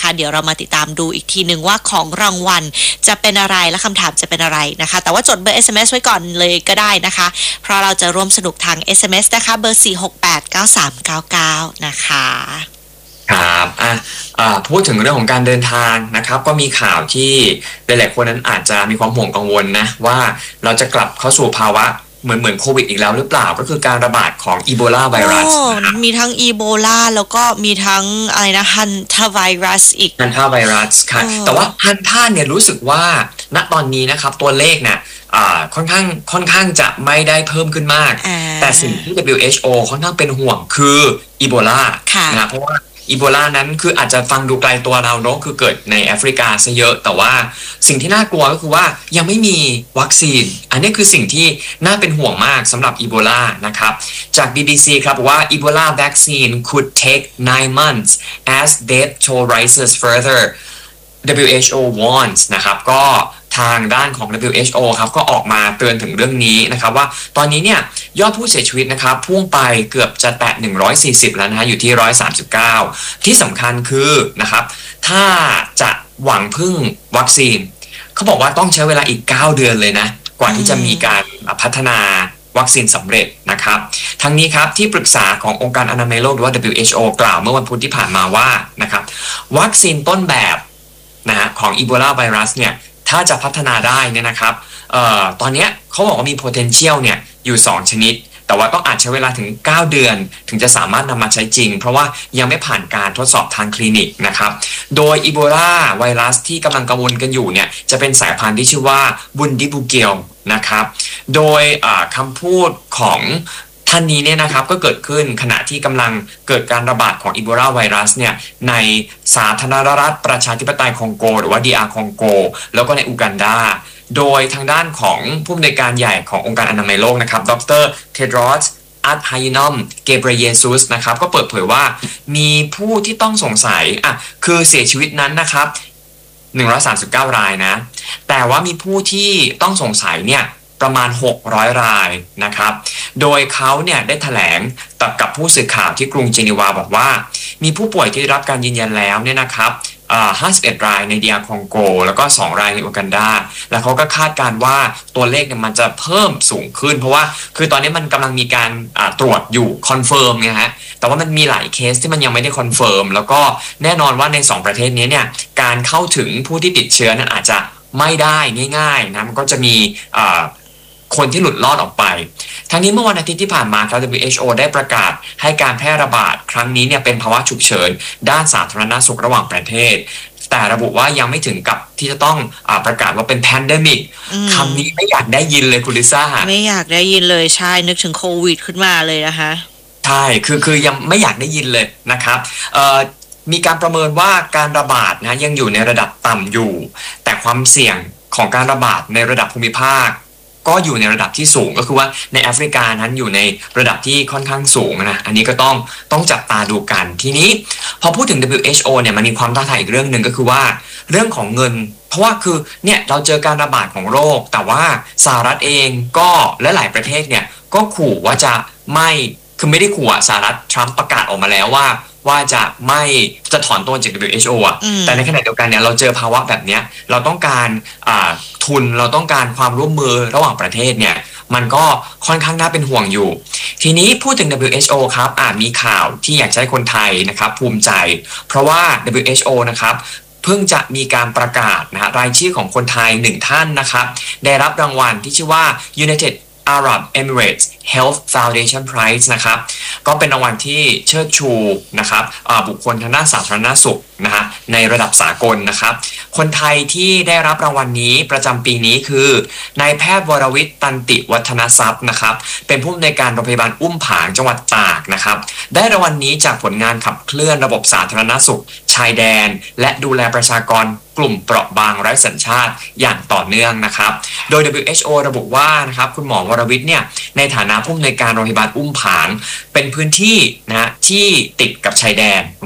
นะคะเดี๋ยวเรามาติดตามดูอีกทีหนึ่งว่าของรางวัลจะเป็นอะไรและคำถามจะเป็นอะไรนะคะแต่ว่าจดเบอร์ SMS ไว้ก่อนเลยก็ได้นะคะเพราะเราจะร่วมสนุกทาง SMS นะคะเบอร์4689399นะคะครับพูดถึงเรื่องของการเดินทางนะครับก็มีข่าวที่หลายๆคนนั้นอาจจะมีความห่วงกังวลนะว่าเราจะกลับเข้าสู่ภาวะเหมือนโควิดอีกแล้วหรือเปล่าก็คือการระบาดของอีโบลาไวรัสมีทั้งอีโบลาแล้วก็มีทั้งอะไรนะฮันทาไวรัสอีกฮันทาไวรัสค่ะแต่ว่าฮันทาเนี่ยรู้สึกว่าณตอนนี้นะครับตัวเลขเนี่ยค่อนข้างจะไม่ได้เพิ่มขึ้นมากแต่สิ่งที่ WHO ค่อนข้างเป็นห่วงคืออีโบลานะเพราะว่าอีโบลานั้นคืออาจจะฟังดูไกลตัวเราเนอะคือเกิดในแอฟริกาซะเยอะแต่ว่าสิ่งที่น่ากลัวก็คือว่ายังไม่มีวัคซีนอันนี้คือสิ่งที่น่าเป็นห่วงมากสำหรับอีโบลานะครับจาก BBC ครับว่า Ebola vaccine could take 9 months as death toll rises further WHO warns นะครับก็ทางด้านของ WHO ครับก็ออกมาเตือนถึงเรื่องนี้นะครับว่าตอนนี้เนี่ยยอดผู้เสียชีวิตนะครับพุ่งไปเกือบจะแตะ140แล้วนะฮะอยู่ที่139ที่สำคัญคือนะครับถ้าจะหวังพึ่งวัคซีนเขาบอกว่าต้องใช้เวลาอีก9เดือนเลยนะกว่าที่จะมีการพัฒนาวัคซีนสำเร็จนะครับทั้งนี้ครับที่ปรึกษาขององค์การอนามัยโลกหรือว่า WHO กล่าวเมื่อวันพุธที่ผ่านมาว่านะครับวัคซีนต้นแบบนะฮะของอีโบลาไวรัสเนี่ยถ้าจะพัฒนาได้เนี่ยนะครับตอนนี้เขาบอกว่ามี potential เนี่ยอยู่2ชนิดแต่ว่าต้องอาจใช้เวลาถึง9เดือนถึงจะสามารถนำมาใช้จริงเพราะว่ายังไม่ผ่านการทดสอบทางคลินิกนะครับโดยอีโบลาไวรัสที่กำลังกังวลกันอยู่เนี่ยจะเป็นสายพันธุ์ที่ชื่อว่าบุนดิบูเกลนะครับโดยคำพูดของท่านนี้เนี่ยนะครับก็เกิดขึ้นขณะที่กำลังเกิดการระบาดของอีโบลาไวรัสเนี่ยในสาธารณรัฐประชาธิปไตยคองโกหรือว่า DR คองโกแล้วก็ในอูกันดาโดยทางด้านของผู้อำนวยการใหญ่ขององค์การอนามัยโลกนะครับดรเทดรอสอัดไฮนอมเกเบรเยซุสนะครับก็เปิดเผยว่ามีผู้ที่ต้องสงสัยคือเสียชีวิตนั้นนะครับ139รายนะแต่ว่ามีผู้ที่ต้องสงสัยเนี่ยประมาณ600รายนะครับโดยเขาเนี่ยได้แถลงกับผู้สื่อข่าวที่กรุงเจนีวาบอกว่ามีผู้ป่วยที่ได้รับการยืนยันแล้วเนี่ยนะครับ51รายในDR คองโกแล้วก็2รายในอูกันดาแล้วเขาก็คาดการว่าตัวเลขเนี่ยมันจะเพิ่มสูงขึ้นเพราะว่าคือตอนนี้มันกำลังมีการตรวจอยู่คอนเฟิร์มไงฮะแต่ว่ามันมีหลายเคสที่มันยังไม่ได้คอนเฟิร์มแล้วก็แน่นอนว่าใน2ประเทศนี้เนี่ยการเข้าถึงผู้ที่ติดเชื้อนั้นอาจจะไม่ได้ง่ายๆนะมันก็จะมีคนที่หลุดรอดออกไปทั้งนี้เมื่อวันอาทิตย์ที่ผ่านมาครับ WHO ได้ประกาศให้การแพร่ระบาดครั้งนี้เนี่ยเป็นภาวะฉุกเฉินด้านสาธารณสุขระหว่างประเทศแต่ระบุว่ายังไม่ถึงกับที่จะต้องประกาศว่าเป็นแพนเดมิกคำนี้ไม่อยากได้ยินเลยคุณลิซ่าไม่อยากได้ยินเลยใช่นึกถึงโควิดขึ้นมาเลยนะคะใช่คือยังไม่อยากได้ยินเลยนะครับมีการประเมินว่าการระบาดนะยังอยู่ในระดับต่ำอยู่แต่ความเสี่ยงของการระบาดในระดับภูมิภาคก็อยู่ในระดับที่สูงก็คือว่าในแอฟริกานั้นอยู่ในระดับที่ค่อนข้างสูงนะอันนี้ก็ต้องจับตาดูกันทีนี้พอพูดถึง WHO เนี่ยมันมีความท้าทายอีกเรื่องหนึ่งก็คือว่าเรื่องของเงินเพราะว่าคือเนี่ยเราเจอการระบาดของโรคแต่ว่าสหรัฐเองก็และหลายประเทศเนี่ยก็ขู่ว่าจะไม่คือไม่ได้ขู่สหรัฐทรัมป์ประกาศออกมาแล้วว่าจะถอนตัวจาก WHO แต่ในขณะเดียวกันเนี่ยเราเจอภาวะแบบนี้เราต้องการทุนเราต้องการความร่วมมือระหว่างประเทศเนี่ยมันก็ค่อนข้างน่าเป็นห่วงอยู่ทีนี้พูดถึง WHO ครับมีข่าวที่อยากให้คนไทยนะครับภูมิใจเพราะว่า WHO นะครับเพิ่งจะมีการประกาศนะรายชื่อของคนไทย1ท่านนะครับได้รับรางวัลที่ชื่อว่า United Arab Emirates Health Foundation Prize นะครับก็เป็นรางวัลที่เชิดชูนะครับบุคคลทางด้านสาธารณสุขนะฮะในระดับสากลนะครับคนไทยที่ได้รับรางวัลนี้ประจำปีนี้คือนายแพทย์วรวิทย์ตันติวัฒนทรัพย์นะครับเป็นผู้อำนวยการโรงพยาบาลอุ้มผางจังหวัดตากนะครับได้รางวัลนี้จากผลงานขับเคลื่อนระบบสาธารณสุขชายแดนและดูแลประชากรกลุ่มเปราะบางไร้สัญชาติอย่างต่อเนื่องนะครับโดย WHO ระบุว่านะครับคุณหมอวรวิทย์เนี่ยในฐานะผู้อำนวยการโรงพยาบาลอุ้มผางเป็นพื้นที่นะที่ติดกับชายแดนนะครับ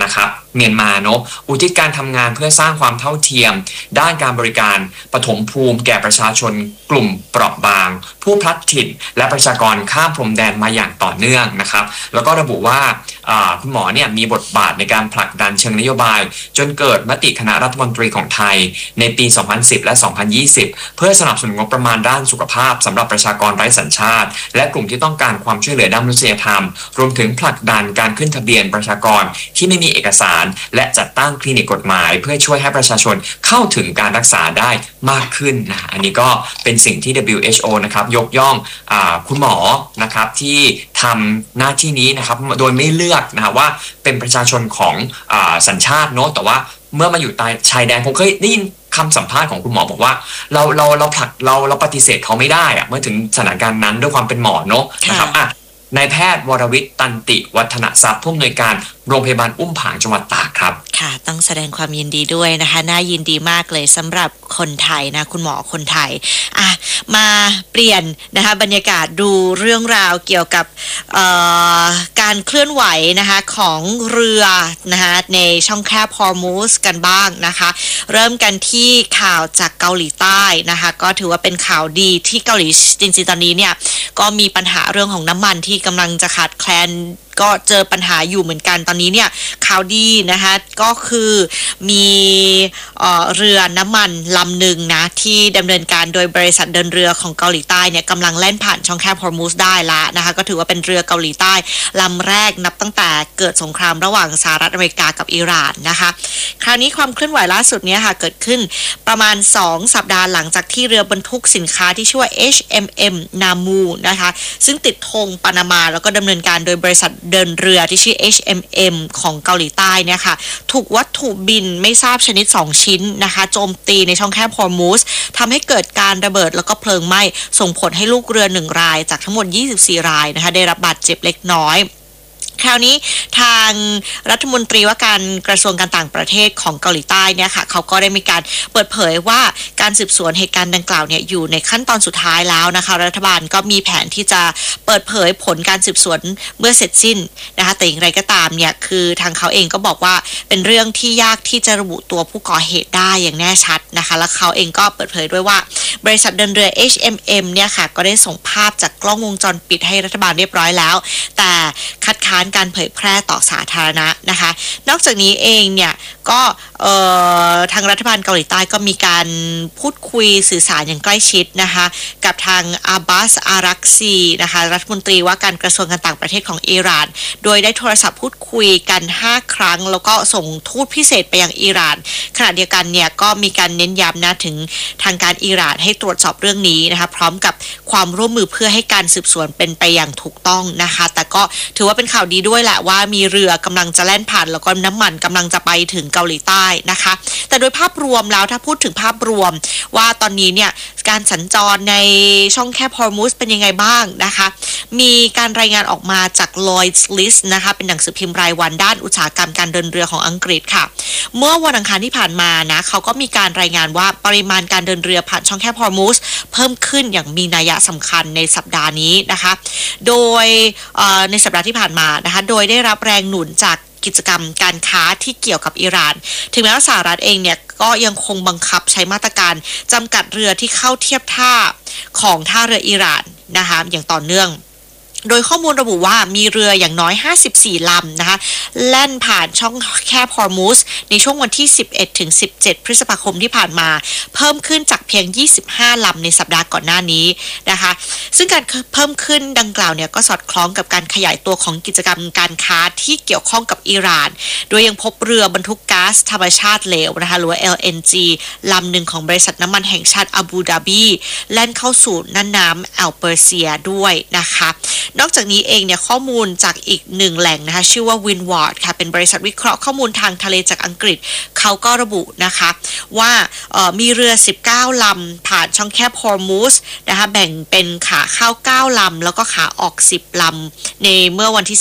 เมียนมาเนาะอุทิศการทำงานเพื่อสร้างความเท่าเทียมด้านการบริการปฐมภูมิแก่ประชาชนกลุ่มเปราะบางผู้พลัดถิ่นและประชากรข้ามพรมแดนมาอย่างต่อเนื่องนะครับแล้วก็ระบุว่าคุณหมอเนี่ยมีบทบาทในการผลักดันเชิงนโยบายจนเกิดมติคณะรัฐมนตรีของไทยในปี 2010 และ 2020 เพื่อสนับสนุนงบประมาณด้านสุขภาพสำหรับประชากรไร้สัญชาติและกลุ่มที่ต้องการความช่วยเหลือด้านมนุษยธรรมรวมถึงผลักดันการขึ้นทะเบียนประชากรที่ไม่มีเอกสารและจัดตั้งคลินิกกฎหมายเพื่อช่วยให้ประชาชนเข้าถึงการรักษาได้มากขึ้นนะอันนี้ก็เป็นสิ่งที่ WHO นะครับยกย่องคุณหมอนะครับที่ทำหน้าที่นี้นะครับโดยไม่เลือกนะครับว่าเป็นประชาชนของสัญชาติเนาะแต่ว่าเมื่อมาอยู่ใต้ชายแดนผมเคยได้ยินคำสัมภาษณ์ของคุณหมอบอกว่าเราปฏิเสธเขาไม่ได้อะเมื่อถึงสถานการณ์นั้นด้วยความเป็นหมอเนาะนะครับนายแพทย์วรวิทย์ตันติวัฒนทรัพย์ผู้อำนวยการโรงพยาบาลอุ้มผางจังหวัดตากครับค่ะต้องแสดงความยินดีด้วยนะคะน่ายินดีมากเลยสำหรับคนไทยนะคุณหมอคนไทยมาเปลี่ยนนะคะบรรยากาศดูเรื่องราวเกี่ยวกับการเคลื่อนไหวนะคะของเรือนะคะในช่องแคบฮอร์มุสกันบ้างนะคะเริ่มกันที่ข่าวจากเกาหลีใต้นะคะก็ถือว่าเป็นข่าวดีที่เกาหลีจริงๆตอนนี้เนี่ยก็มีปัญหาเรื่องของน้ำมันที่กำลังจะขาดแคลนก็เจอปัญหาอยู่เหมือนกันตอนนี้เนี่ยข่าวดีนะคะก็คือมีเรือน้ำมันลำหนึ่งนะที่ดำเนินการโดยบริษัทเดินเรือของเกาหลีใต้เนี่ยกำลังแล่นผ่านช่องแคบฮอร์มุสได้ละนะคะก็ถือว่าเป็นเรือเกาหลีใต้ลำแรกนับตั้งแต่เกิดสงครามระหว่างสหรัฐอเมริกากับอิหร่านนะคะคราวนี้ความเคลื่อนไหวล่าสุดเนี่ยค่ะเกิดขึ้นประมาณ2สัปดาห์หลังจากที่เรือบรรทุกสินค้าที่ชื่อว่า HMM Namu นะคะซึ่งติดธงปานามาแล้วก็ดำเนินการโดยบริษัทเดินเรือที่ชื่อ HMM ของเกาหลีใต้เนี่ยค่ะถูกวัตถุบินไม่ทราบชนิด2ชิ้นนะคะโจมตีในช่องแคบฮอร์มุสทำให้เกิดการระเบิดแล้วก็เพลิงไหม้ส่งผลให้ลูกเรือ1รายจากทั้งหมด24รายนะคะได้รับบาดเจ็บเล็กน้อยคราวนี้ทางรัฐมนตรีว่าการกระทรวงการต่างประเทศของเกาหลีใต้เนี่ยค่ะเขาก็ได้มีการเปิดเผยว่าการสืบสวนเหตุการณ์ดังกล่าวเนี่ยอยู่ในขั้นตอนสุดท้ายแล้วนะคะรัฐบาลก็มีแผนที่จะเปิดเผยผลการสืบสวนเมื่อเสร็จสิ้นนะคะแต่อย่างไรก็ตามเนี่ยคือทางเขาเองก็บอกว่าเป็นเรื่องที่ยากที่จะระบุตัวผู้ก่อเหตุได้อย่างแน่ชัดนะคะและเขาเองก็เปิดเผยด้วยว่าบริษัทเดินเรือ HMM เนี่ยค่ะก็ได้ส่งภาพจากกล้องวงจรปิดให้รัฐบาลเรียบร้อยแล้วแต่คัดค้านการเผยแพร่ต่อสาธารณะนะคะนอกจากนี้เองเนี่ยก็ทางรัฐบาลเกาหลีใต้ก็มีการพูดคุยสื่อสารอย่างใกล้ชิดนะคะกับทางอาบาสอารักซีนะคะรัฐมนตรีว่าการกระทรวงการต่างประเทศของอิหร่านโดยได้โทรศัพท์พูดคุยกัน5ครั้งแล้วก็ส่งทูตพิเศษไปยังอิหร่านขณะเดียวกันเนี่ยก็มีการเน้นย้ำนะถึงทางการอิหร่านให้ตรวจสอบเรื่องนี้นะคะพร้อมกับความร่วมมือเพื่อให้การสืบสวนเป็นไปอย่างถูกต้องนะคะแต่ก็ถือว่าเป็นข่าวดีด้วยแหละว่ามีเรือกำลังจะแล่นผ่านแล้วก็น้ำมันกำลังจะไปถึงเกาหลีใต้นะคะแต่โดยภาพรวมแล้วถ้าพูดถึงภาพรวมว่าตอนนี้เนี่ยการสัญจรในช่องแคบฮอร์มุสเป็นยังไงบ้างนะคะมีการรายงานออกมาจาก Lloyd's List นะคะเป็นหนังสือพิมพ์รายวันด้านอุตสาหกรรมการเดินเรือของอังกฤษค่ะเมื่อวันอังคารที่ผ่านมานะเขาก็มีการรายงานว่าปริมาณการเดินเรือผ่านช่องแคบฮอร์มุสเพิ่มขึ้นอย่างมีนัยสำคัญในสัปดาห์นี้นะคะโดยในสัปดาห์ที่ผ่านมานะคะโดยได้รับแรงหนุนจากกิจกรรมการค้าที่เกี่ยวกับอิหร่านถึงแม้ว่าสหรัฐเองเนี่ยก็ยังคงบังคับใช้มาตรการจำกัดเรือที่เข้าเทียบท่าของท่าเรืออิหร่านนะคะอย่างต่อเนื่องโดยข้อมูลระบุว่ามีเรืออย่างน้อย54ลำนะคะแล่นผ่านช่องแคบฮอร์มุสในช่วงวันที่11ถึง17พฤษภาคมที่ผ่านมาเพิ่มขึ้นจากเพียง25ลำในสัปดาห์ก่อนหน้านี้นะคะซึ่งการเพิ่มขึ้นดังกล่าวเนี่ยก็สอดคล้องกับการขยายตัวของกิจกรรมการค้าที่เกี่ยวข้องกับอิหร่านโดยยังพบเรือบรรทุกก๊าซธรรมชาติเหลวนะคะหรือว่า LNG ลำหนึ่งของบริษัทน้ำมันแห่งชาติอาบูดาบีแล่นเข้าสู่น่านน้ำแอลเปอร์เซียด้วยนะคะนอกจากนี้เองเนี่ยข้อมูลจากอีกหนึ่งแหล่งนะคะชื่อว่า Windward ค่ะเป็นบริษัทวิเคราะห์ข้อมูลทางทะเลจากอังกฤษเขาก็ระบุนะคะว่ามีเรือ19ลำผ่านช่องแคบฮอร์มุสนะคะแบ่งเป็นขาเข้า9ลำแล้วก็ขาออก10ลำในเมื่อวันที่18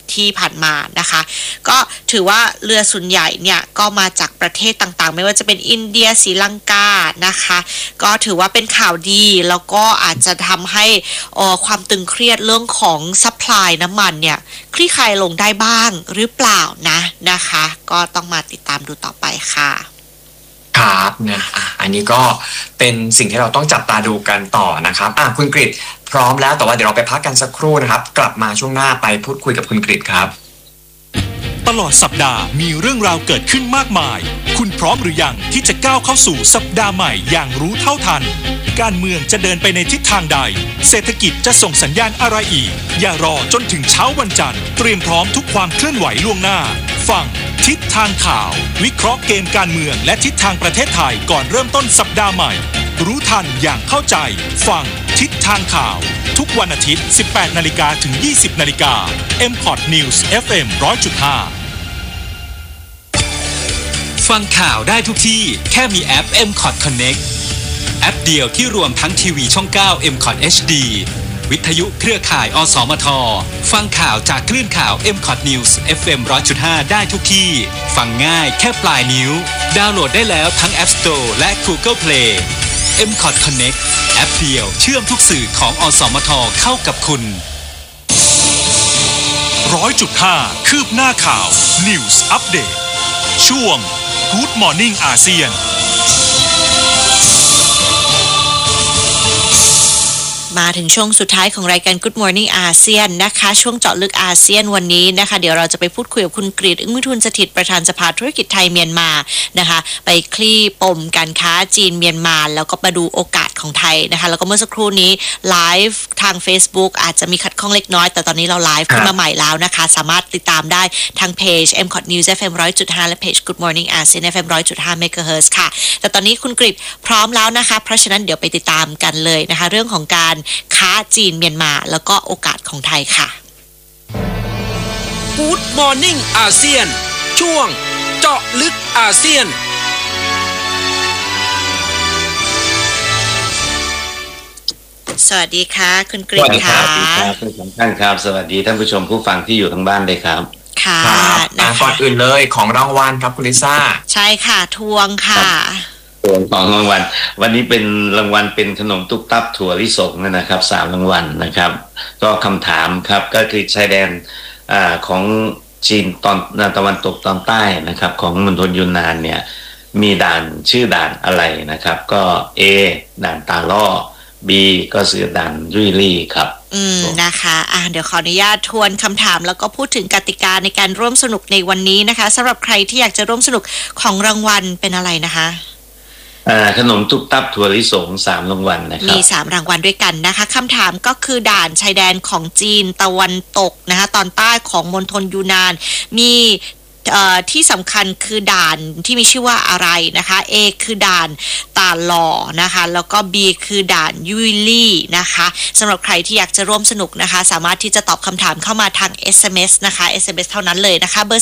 ที่ผ่านมานะคะก็ถือว่าเรือส่วนใหญ่เนี่ยก็มาจากประเทศต่างๆไม่ว่าจะเป็นอินเดียศรีลังกานะคะก็ถือว่าเป็นข่าวดีแล้วก็อาจจะทำให้ความตึงเครียดเรื่องของซัพพลายน้ำมันเนี่ยคลี่คลายลงได้บ้างหรือเปล่านะคะก็ต้องมาติดตามดูต่อไปค่ะครับนะอันนี้ก็เป็นสิ่งที่เราต้องจับตาดูกันต่อนะครับคุณกฤษพร้อมแล้วแต่ว่าเดี๋ยวเราไปพักกันสักครู่นะครับกลับมาช่วงหน้าไปพูดคุยกับคุณกฤษครับตลอดสัปดาห์มีเรื่องราวเกิดขึ้นมากมายคุณพร้อมหรือยังที่จะก้าวเข้าสู่สัปดาห์ใหม่อย่างรู้เท่าทันการเมืองจะเดินไปในทิศทางใดเศรษฐกิจจะส่งสัญญาณอะไรอีกอย่ารอจนถึงเช้าวันจันทร์เตรียมพร้อมทุกความเคลื่อนไหวล่วงหน้าฟังทิศทางข่าววิเคราะห์เกมการเมืองและทิศทางประเทศไทยก่อนเริ่มต้นสัปดาห์ใหม่รู้ทันอย่างเข้าใจฟังทิศทางข่าวทุกวันอาทิตย์ 18 นาฬิกาถึง 20 นาฬิกา MPOT News FM 100.5ฟังข่าวได้ทุกที่แค่มีแอป MCOT Connect แอปเดียวที่รวมทั้งทีวีช่อง 9 MCOT HD วิทยุเครือข่ายอสมทฟังข่าวจากคลื่นข่าว MCOT News FM 100.5 ได้ทุกที่ฟังง่ายแค่ปลายนิ้วดาวน์โหลดได้แล้วทั้ง App Store และ Google Play MCOT Connect แอปเดียวเชื่อมทุกสื่อของอสมทเข้ากับคุณ 100.5 คืบหน้าข่าว News Update ช่วง Good Morning อาเซียนมาถึงช่วงสุดท้ายของรายการ Good Morning อาเซียนนะคะช่วงเจาะลึกอาเซียนวันนี้นะคะเดี๋ยวเราจะไปพูดคุยกับคุณกฤษ อึ้งวิทูลสถิตประธานสภาธุรกิจไทยเมียนมานะคะไปคลี่ปมการค้าจีนเมียนมาแล้วก็มาดูโอกาสของไทยนะคะแล้วก็เมื่อสักครู่นี้ไลฟ์ทาง Facebook อาจจะมีขัดข้องเล็กน้อยแต่ตอนนี้เราไลฟ์ขึ้นมาใหม่แล้วนะคะสามารถติดตามได้ทางเพจ MCOT News FM 100.5 และเพจ Good Morning อาเซียน FM 100.5 MHz ค่ะแต่ตอนนี้คุณกฤษพร้อมแล้วนะคะเพราะฉะนั้นเดี๋ยวไปติดตามกันเลยนะคะเรื่องของการค้าจีนเมียนมาแล้วก็โอกาสของไทยค่ะ Good Morning อาเซียนช่วงเจาะลึกอาเซียนสวัสดีค่ะคุณกฤษค่ะสวัสดีครับทุกท่านครับสวัสดีท่านผู้ชมผู้ฟังที่อยู่ทางบ้านเลยครับค่ะก่อนอื่นเลยของรางวัลครับคุณลิซ่าใช่ค่ะทวงค่ะของรางวัลวันนี้เป็นรางวัลเป็นขนมตุ๊กตับถั่วลิสงนะครับ3รางวัลนะครับก็คำถามครับก็คือชายแดนของจีนตอนตะวันตกตอนใต้นะครับของมณฑลยูนนานเนี่ยมีด่านชื่อด่านอะไรนะครับก็ A ด่านตาล่อ B ก็คือด่านยุยลี่ครับนะคะเดี๋ยวขออนุญาตทวนคำถามแล้วก็พูดถึงกติกาในการร่วมสนุกในวันนี้นะคะสำหรับใครที่อยากจะร่วมสนุกของรางวัลเป็นอะไรนะคะขนมตุ๊กตับถั่วลิสง3รางวัลนะครับมี3รางวัลด้วยกันนะคะคำถามก็คือด่านชายแดนของจีนตะวันตกนะคะตอนใต้ของมณฑลยูนานมีที่สำคัญคือด่านที่มีชื่อว่าอะไรนะคะ A คือด่านตาหล่อนะคะแล้วก็ B คือด่านยุยลี่นะคะสำหรับใครที่อยากจะร่วมสนุกนะคะสามารถที่จะตอบคำถามเข้ามาทาง SMS นะคะ SMS เท่านั้นเลยนะคะเบอร์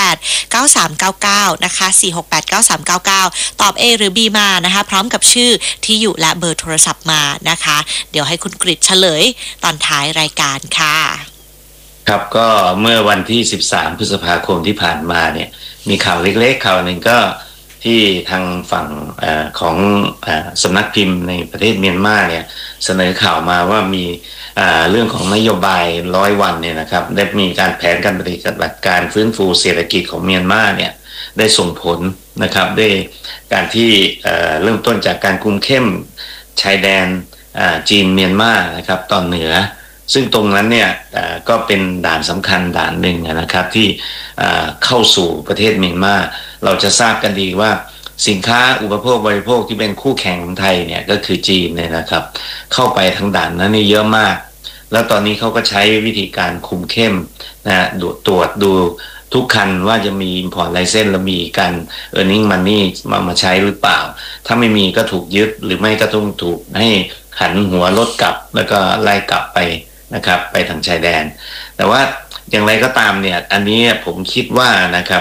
4689399นะคะ4689399ตอบ A หรือ B มานะคะพร้อมกับชื่อที่อยู่และเบอร์โทรศัพท์มานะคะเดี๋ยวให้คุณกฤษเฉลยตอนท้ายรายการค่ะครับก็เมื่อวันที่13พฤษภาคมที่ผ่านมาเนี่ยมีข่าวเล็กๆข่าวหนึ่งก็ที่ทางฝั่งของสำนักพิมพ์ในประเทศเมียนมาเนี่ยเสนอข่าวมาว่ามีเรื่องของนโยบาย100 วันเนี่ยนะครับได้มีการแผนการปฏิบัติการฟื้นฟูเศรษฐกิจของเมียนมาเนี่ยได้ส่งผลนะครับด้วยการที่เริ่มต้นจากการคุมเข้มชายแดนจีนเมียนมานะครับตอนเหนือซึ่งตรงนั้นเนี่ยก็เป็นด่านสำคัญด่านหนึ่งนะครับที่เข้าสู่ประเทศเมียนมาเราจะทราบกันดีว่าสินค้าอุปโภคบริโภคที่เป็นคู่แข่งของไทยเนี่ยก็คือจีนเนี่ยนะครับเข้าไปทางด่านนั้นนี่เยอะมากแล้วตอนนี้เขาก็ใช้วิธีการคุมเข้มนะตรวจดูทุกคันว่าจะมี import license และมีการ earning money มาใช้หรือเปล่าถ้าไม่มีก็ถูกยึดหรือไม่ก็ต้องถูกให้หันหัวรถกลับแล้วก็ไล่กลับไปนะครับไปทางชายแดนแต่ว่าอย่างไรก็ตามเนี่ยอันนี้ผมคิดว่านะครับ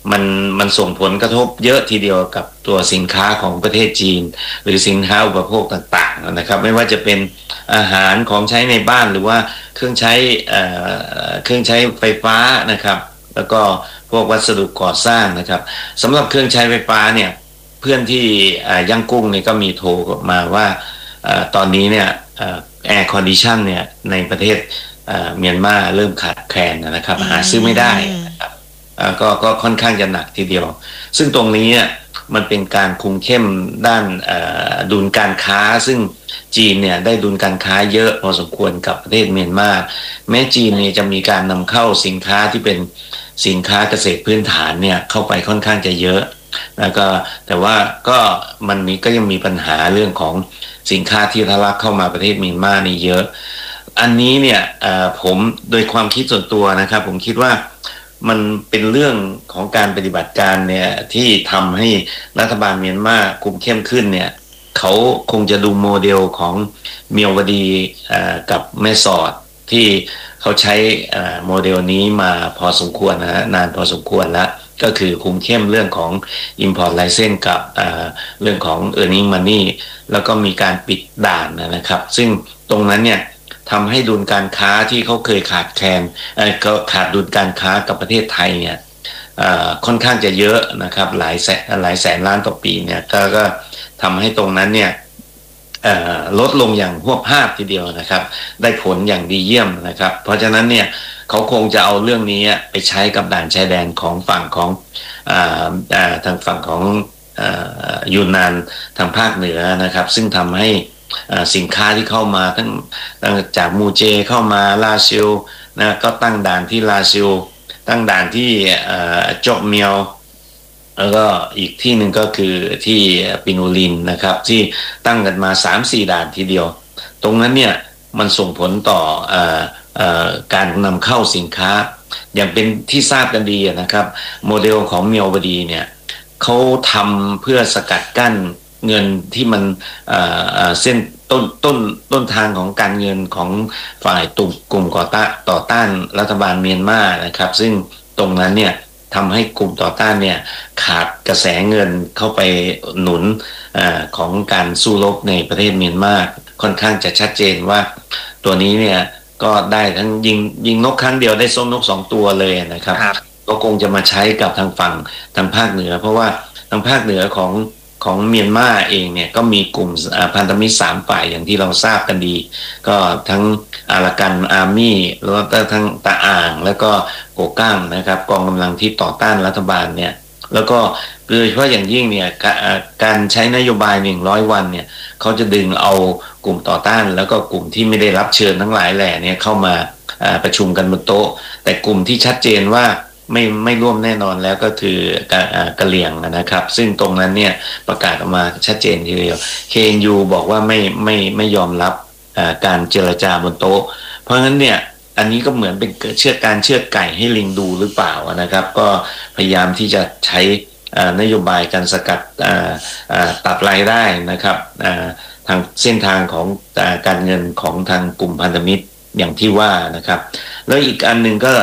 มันส่งผลกระทบเยอะทีเดียวกับตัวสินค้าของประเทศจีนหรือสินค้าอุปโภคต่างๆนะครับไม่ว่าจะเป็นอาหารของใช้ในบ้านหรือว่าเครื่องใช้ไฟฟ้านะครับแล้วก็พวกวัสดุก่อสร้างนะครับสำหรับเครื่องใช้ไฟฟ้าเนี่ยเพื่อนที่ย่างกุ้งเนี่ยก็มีโทรมาว่าตอนนี้เนี่ยแอร์คอนดิชันเนี่ยในประเทศเมียนมาเริ่มขาดแคลนนะครับหาซื้อไม่ได้นะครับก็ค่อนข้างจะหนักทีเดียวซึ่งตรงนี้มันเป็นการคุมเข้มด้านดุลการค้าซึ่งจีนเนี่ยได้ดุลการค้าเยอะพอสมควรกับประเทศเมียนมาแม้จีนเนี่ยจะมีการนำเข้าสินค้าที่เป็นสินค้าเกษตรพื้นฐานเนี่ยเข้าไปค่อนข้างจะเยอะแล้วก็แต่ว่าก็ก็ยังมีปัญหาเรื่องของสินค้าที่ทะลักเข้ามาประเทศเมียนมานี่เยอะอันนี้เนี่ยผมโดยความคิดส่วนตัวนะครับผมคิดว่ามันเป็นเรื่องของการปฏิบัติการเนี่ยที่ทำให้รัฐบาลเมียนมาคุมเข้มขึ้นเนี่ยเขาคงจะดูโมเดลของเมียวดีกับแม่สอดที่เขาใช้โมเดลนี้มาพอสมควรนะนานพอสมควรแล้วก็คือคุมเข้มเรื่องของ import license กับเรื่องของ earning money แล้วก็มีการปิดด่านนะครับซึ่งตรงนั้นเนี่ยทำให้ดุลการค้าที่เขาเคยขาดแคลนก็ขาดดุลการค้ากับประเทศไทยเนี่ยค่อนข้างจะเยอะนะครับหลายแสนล้านต่อปีเนี่ยก็ทำให้ตรงนั้นเนี่ยลดลงอย่างหวบภาพทีเดียวนะครับได้ผลอย่างดีเยี่ยมนะครับเพราะฉะนั้นเนี่ยเขาคงจะเอาเรื่องนี้ไปใช้กับด่านชายแดนของฝั่งของทางฝั่งของยูนนานทางภาคเหนือนะครับซึ่งทำให้สินค้าที่เข้ามาตั้งจากมูเจเข้ามาลาซิลนะก็ตั้งด่านที่ลาซิลตั้งด่านที่จอกเมียวแล้วก็อีกที่หนึ่งก็คือที่ปินูลินนะครับที่ตั้งกันมา 3-4 ด่านทีเดียวตรงนั้นเนี่ยมันส่งผลต่อการนำเข้าสินค้าอย่างเป็นที่ทราบกันดีนะครับโมเดลของเมียวดีเนี่ยเขาทำเพื่อสกัดกั้นเงินที่มันเส้นต้นทางของการเงินของฝ่ายกลุ่มต่อต้านรัฐบาลเมียนมานะครับซึ่งตรงนั้นเนี่ยทำให้กลุ่มต่อต้านเนี่ยขาดกระแสเงินเข้าไปหนุนของการสู้รบในประเทศเมียนมาค่อนข้างจะชัดเจนว่าตัวนี้เนี่ยก็ได้ทั้งยิงนกครั้งเดียวได้ส้มนก2 ตัวเลยนะครับก็คงจะมาใช้กับทางฝั่งทางภาคเหนือเพราะว่าทางภาคเหนือของเมียนมาเองเนี่ยก็มีกลุ่มพันธมิตร3 ฝ่ายอย่างที่เราทราบกันดีก็ทั้งอารากันอาร์มี่แล้วก็ทั้งตาอ่างแล้วก็โกก้างนะครับกองกำลังที่ต่อต้านรัฐบาลเนี่ยแล้วก็โดยเฉพาะอย่างยิ่งเนี่ยการใช้นโยบาย100 วันเนี่ยเขาจะดึงเอากลุ่มต่อต้านแล้วก็กลุ่มที่ไม่ได้รับเชิญทั้งหลายแหล่เนี่ยเข้ามาประชุมกันบนโต๊ะแต่กลุ่มที่ชัดเจนว่าไม่ร่วมแน่นอนแล้วก็คือกะเหรี่ยงนะครับซึ่งตรงนั้นเนี่ยประกาศออกมาชัดเจนทีเดียว KNU บอกว่าไม่ยอมรับการเจรจาบนโต๊ะเพราะฉะนั้นเนี่ยอันนี้ก็เหมือนเป็นเชือดไก่ให้ลิงดูหรือเปล่านะครับก็พยายามที่จะใช้นโยบายการสกัดตัดรายได้นะครับทางเส้นทางของการเงินของทางกลุ่มพันธมิตรอย่างที่ว่านะครับแล้วอีกอันหนึ่งก็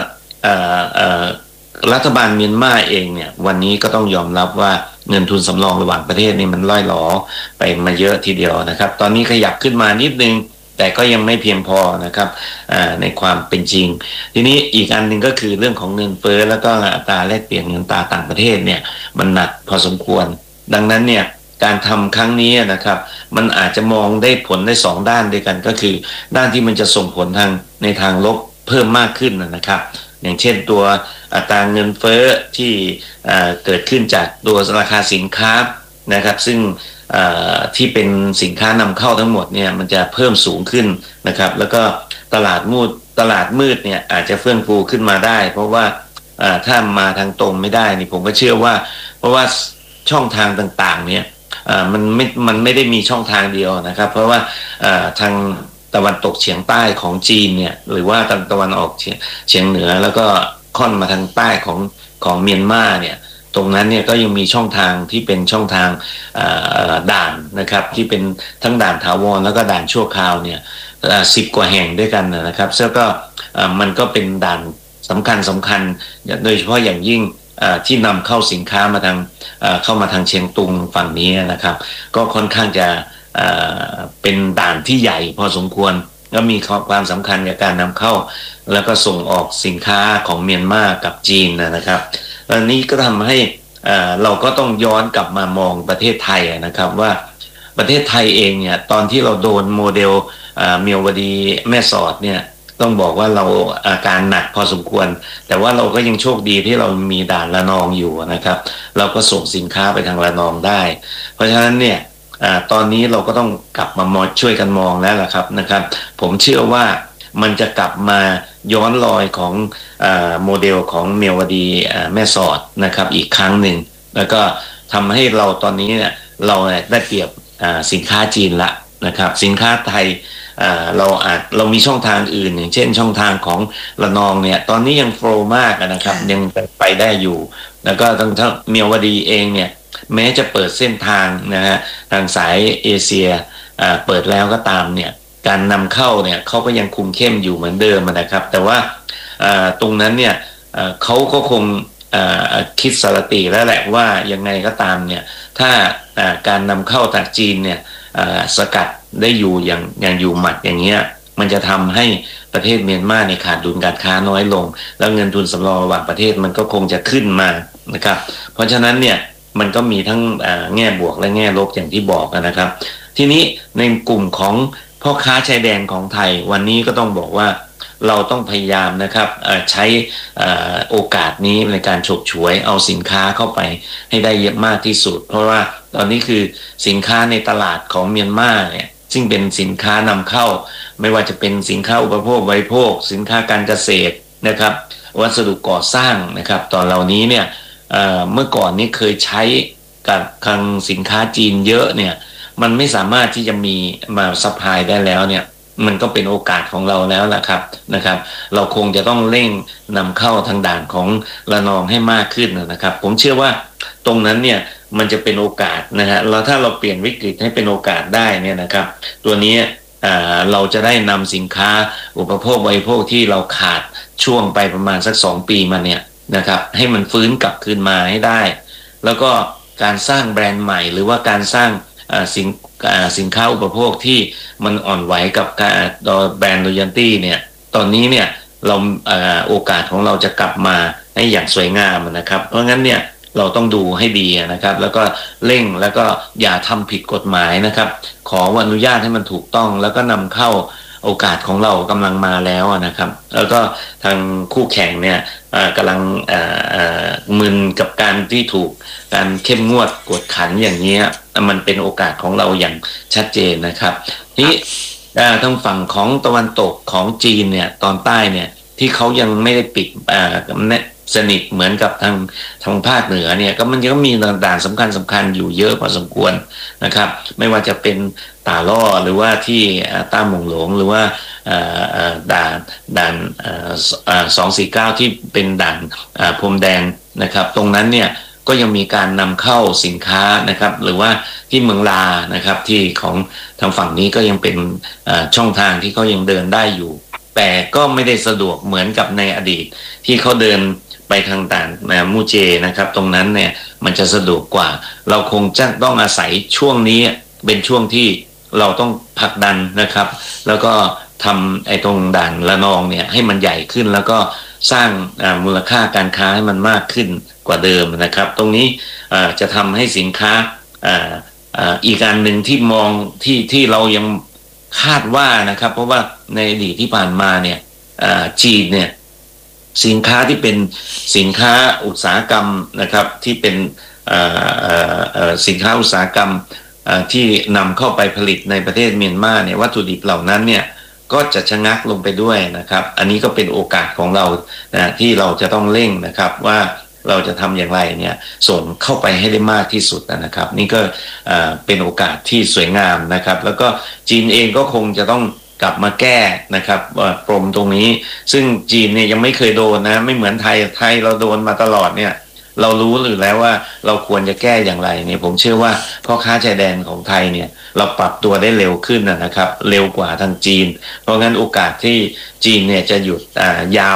รัฐบาลเมียนมาเองเนี่ยวันนี้ก็ต้องยอมรับว่าเงินทุนสำรองระหว่างประเทศนี่มันล่อยหลอไปมาเยอะทีเดียวนะครับตอนนี้ขยับขึ้นมานิดนึงแต่ก็ยังไม่เพียงพอนะครับในความเป็นจริงทีนี้อีกอันหนึ่งก็คือเรื่องของเงินเฟ้อแล้วก็อัตราแลกเปลี่ยนเงินตราต่างประเทศเนี่ยมันหนักพอสมควรดังนั้นเนี่ยการทำครั้งนี้นะครับมันอาจจะมองได้ผลได้2 ด้านด้วยกันก็คือด้านที่มันจะส่งผลในทางลบเพิ่มมากขึ้นนะครับอย่างเช่นตัวอัตราเงินเฟ้อที่เกิดขึ้นจากตัวราคาสินค้านะครับซึ่งที่เป็นสินค้านำเข้าทั้งหมดเนี่ยมันจะเพิ่มสูงขึ้นนะครับแล้วก็ตลาดมืดเนี่ยอาจจะเฟื่องฟูขึ้นมาได้เพราะว่าถ้ามาทางตรงไม่ได้นี่ผมก็เชื่อว่าเพราะว่าช่องทางต่างๆเนี่ยมันไม่ได้มีช่องทางเดียวนะครับเพราะว่าทางตะวันตกเฉียงใต้ของจีนเนี่ยหรือว่าทางตะวันออกเฉียงเหนือแล้วก็ค่อนมาทางใต้ของเมียนมาเนี่ยตรงนั้นเนี่ยก็ยังมีช่องทางที่เป็นช่องทางด่านนะครับที่เป็นทั้งด่านถาวรแล้วก็ด่านชั่วคราวเนี่ย10 กว่าแห่งด้วยกันนะครับซึ่งก็มันก็เป็นด่านสำคัญโดยเฉพาะอย่างยิ่งที่นำเข้าสินค้ามาทางเข้ามาทางเชียงตุงฝั่งนี้นะครับก็ค่อนข้างจะเป็นด่านที่ใหญ่พอสมควรก็มีความสำคัญกับการนำเข้าแล้วก็ส่งออกสินค้าของเมียนมากับจีนนะครับอันนี้ก็ทำให้เราก็ต้องย้อนกลับมามองประเทศไทยนะครับว่าประเทศไทยเองเนี่ยตอนที่เราโดนโมเดลเมียวดีแม่สอดเนี่ยต้องบอกว่าเราอาการหนักพอสมควรแต่ว่าเราก็ยังโชคดีที่เรามีด่านระนองอยู่นะครับเราก็ส่งสินค้าไปทางระนองได้เพราะฉะนั้นเนี่ยตอนนี้เราก็ต้องกลับมาช่วยกันมองแล้วล่ะครับนะครับผมเชื่อว่ามันจะกลับมาย้อนรอยของโมเดลของเมียวดีแม่สอดนะครับอีกครั้งหนึ่งแล้วก็ทำให้เราตอนนี้เนี่ยเราได้เปรียบสินค้าจีนละนะครับสินค้าไทยเรามีช่องทางอื่นอย่างเช่นช่องทางของระนองเนี่ยตอนนี้ยังโฟลว์มากนะครับยังไปได้อยู่แล้วก็ทั้งเมียวดีเองเนี่ยแม้จะเปิดเส้นทางนะฮะทางสายเอเชียเปิดแล้วก็ตามเนี่ยการนำเข้าเนี่ยเขาก็ยังคุมเข้มอยู่เหมือนเดิมนะครับแต่ว่าตรงนั้นเนี่ยเขาก็คงคิดสารติแล้วแหละว่ายังไงก็ตามเนี่ยถ้าการนำเข้าจากจีนเนี่ยสกัดได้อยู่อย่างอยู่หมัดอย่างเงี้ยมันจะทำให้ประเทศเมียนมาในขาดดุลการค้าน้อยลงแล้วเงินทุนสำรองระหว่างประเทศมันก็คงจะขึ้นมานะครับเพราะฉะนั้นเนี่ยมันก็มีทั้งแง่บวกและแง่ลบอย่างที่บอกนะครับทีนี้ในกลุ่มของพ่อค้าชายแดนของไทยวันนี้ก็ต้องบอกว่าเราต้องพยายามนะครับใช้โอกาสนี้ในการฉกฉวยเอาสินค้าเข้าไปให้ได้เยอะมากที่สุดเพราะว่าตอนนี้คือสินค้าในตลาดของเมียนมาเนี่ยซึ่งเป็นสินค้านำเข้าไม่ว่าจะเป็นสินค้าอุปโภคบริโภคสินค้าการเกษตรนะครับวัสดุก่อสร้างนะครับตอนเหล่านี้เนี่ยเมื่อก่อนนี้เคยใช้กับทางสินค้าจีนเยอะเนี่ยมันไม่สามารถที่จะมีมาซัพพลายได้แล้วเนี่ยมันก็เป็นโอกาสของเราแล้วล่ะครับนะครับเราคงจะต้องเร่งนำเข้าทางด่านของระนองให้มากขึ้นนะครับผมเชื่อว่าตรงนั้นเนี่ยมันจะเป็นโอกาสนะฮะเราถ้าเราเปลี่ยนวิกฤตให้เป็นโอกาสได้เนี่ยนะครับตัวนี้เราจะได้นำสินค้าอุปโภคบริโภคที่เราขาดช่วงไปประมาณสัก2 ปีมาเนี่ยนะครับให้มันฟื้นกลับคืนมาให้ได้แล้วก็การสร้างแบรนด์ใหม่หรือว่าการสร้างสินค้าอุปโภคที่มันอ่อนไหวกับแบรนด์ Loyalty เนี่ยตอนนี้เนี่ยเราโอกาสของเราจะกลับมาให้อย่างสวยงามนะครับเพราะงั้นเนี่ยเราต้องดูให้ดีนะครับแล้วก็เร่งแล้วก็อย่าทำผิดกฎหมายนะครับขออนุญาตให้มันถูกต้องแล้วก็นำเข้าโอกาสของเรากำลังมาแล้วนะครับแล้วก็ทางคู่แข่งเนี่ยกำลังมึนกับการที่ถูกการเข้มงวดกวดขันอย่างนี้มันเป็นโอกาสของเราอย่างชัดเจนนะครับนี่ทางฝั่งของตะวันตกของจีนเนี่ยตอนใต้เนี่ยที่เขายังไม่ได้ปิดสนิทเหมือนกับทางภาคเหนือเนี่ยก็มันยังมีด่านสำคัญอยู่เยอะพอสมควรนะครับไม่ว่าจะเป็นตาล่อหรือว่าที่ต้าหมงหลงหรือว่าด่าน249ที่เป็นด่านพรมแดงนะครับตรงนั้นเนี่ยก็ยังมีการนำเข้าสินค้านะครับหรือว่าที่เมืองลานะครับที่ของทางฝั่งนี้ก็ยังเป็นช่องทางที่เขายังเดินได้อยู่แต่ก็ไม่ได้สะดวกเหมือนกับในอดีตที่เขาเดินไปทางด่านมูเจนะครับตรงนั้นเนี่ยมันจะสะดวกกว่าเราคงจะต้องอาศัยช่วงนี้เป็นช่วงที่เราต้องผลักดันนะครับแล้วก็ทำตรงด่านระนองเนี่ยให้มันใหญ่ขึ้นแล้วก็สร้างมูลค่าการค้าให้มันมากขึ้นกว่าเดิมนะครับตรงนี้จะทำให้สินค้าอีกอันหนึ่งที่มองที่เรายังคาดว่านะครับเพราะว่าในอดีตที่ผ่านมาเนี่ยจีนเนี่ยสินค้าที่เป็นสินค้าอุตสาหกรรมนะครับที่เป็นสินค้าอุตสาหกรรมที่นำเข้าไปผลิตในประเทศเมียนมาเนี่ยวัตถุดิบเหล่านั้นเนี่ยก็จะชะงักลงไปด้วยนะครับอันนี้ก็เป็นโอกาสของเราที่เราจะต้องเร่งนะครับว่าเราจะทำอย่างไรเนี่ยส่งเข้าไปให้ได้มากที่สุดนะครับนี่ก็เป็นโอกาสที่สวยงามนะครับแล้วก็จีนเองก็คงจะต้องกลับมาแก้นะครับปมตรงนี้ซึ่งจีนเนี่ยยังไม่เคยโดนนะไม่เหมือนไทยเราโดนมาตลอดเนี่ยเรารู้อยู่แล้วว่าเราควรจะแก้อย่างไรเนี่ยผมเชื่อว่าพ่อค้าชายแดนของไทยเนี่ยเราปรับตัวได้เร็วขึ้นนะครับเร็วกว่าทางจีนเพราะงั้นโอกาสที่จีนเนี่ยจะหยุดยาว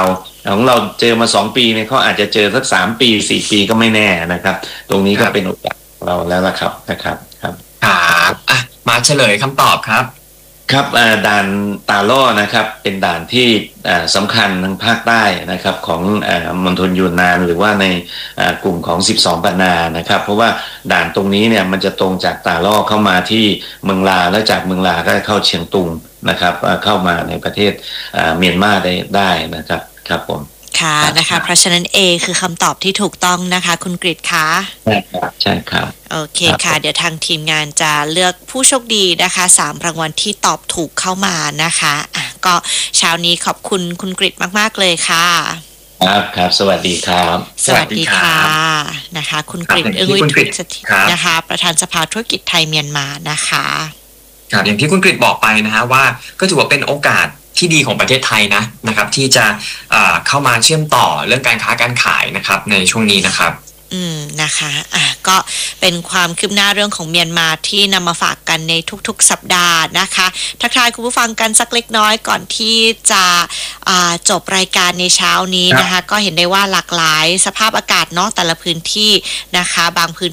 ของเราเจอมา2 ปีเนี่ยเขาอาจจะเจอสัก3 ปี 4 ปีก็ไม่แน่นะครับตรงนี้ก็เป็นโอกาสของเราแล้วล่ะครับนะครับครับมาเฉลยคำตอบครับครับด่านตาล่อนะครับเป็นด่านที่สำคัญทางภาคใต้นะครับของมณฑลยูนนานหรือว่าในกลุ่มของ12 ปันนานะครับเพราะว่าด่านตรงนี้เนี่ยมันจะตรงจากตาล่อเข้ามาที่เมืองลาแล้วจากเมืองลาก็เข้าเชียงตุงนะครับเข้ามาในประเทศเมียนมาได้นะครับครับผมค่ะนะคะเพราะฉะนั้น A คือคำตอบที่ถูกต้องนะคะคุณกฤษคะใช่ครับโอเคค่ะเดี๋ยวทางทีมงานจะเลือกผู้โชคดีนะคะ3 รางวัลที่ตอบถูกเข้ามานะคะก็เช้านี้ขอบคุณคุณกฤษมากๆเลยค่ะครับสวัสดีครับสวัสดีค่ะนะคะคุณกฤษอึ้งวิทูลสถิตนะคะประธานสภาธุรกิจไทยเมียนมานะคะครับอย่างที่คุณกฤษบอกไปนะฮะว่าก็ถือว่าเป็นโอกาสที่ดีของประเทศไทยนะครับที่จะเข้ามาเชื่อมต่อเรื่องการค้าการขายนะครับในช่วงนี้นะครับนะคะก็เป็นความคืบหน้าเรื่องของเมียนมาที่นำมาฝากกันในทุกๆสัปดาห์นะคะทักทายคุณผู้ฟังกันสักเล็กน้อยก่อนที่จะจบรายการในเช้านี้นะคะก็เห็นได้ว่าหลากหลายสภาพอากาศเนาะแต่ละพื้นที่นะคะบางพื้น